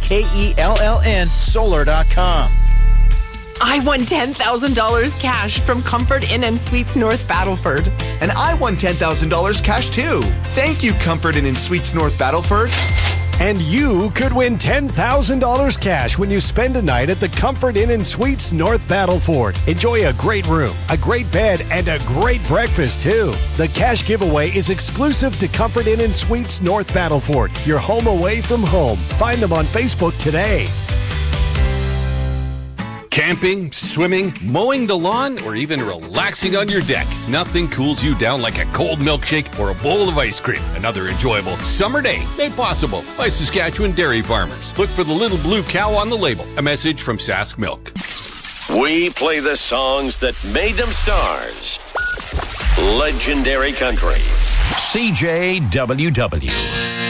KELLN Solar.com. I won $10,000 cash from Comfort Inn and Suites North Battleford. And I won $10,000 cash too. Thank you, Comfort Inn and Suites North Battleford. And you could win $10,000 cash when you spend a night at the Comfort Inn and Suites North Battleford. Enjoy a great room, a great bed, and a great breakfast too. The cash giveaway is exclusive to Comfort Inn and Suites North Battleford, your home away from home. Find them on Facebook today. Camping, swimming, mowing the lawn, or even relaxing on your deck. Nothing cools you down like a cold milkshake or a bowl of ice cream. Another enjoyable summer day made possible by Saskatchewan dairy farmers. Look for the little blue cow on the label. A message from Sask Milk. We play the songs that made them stars. Legendary Country. CJWW.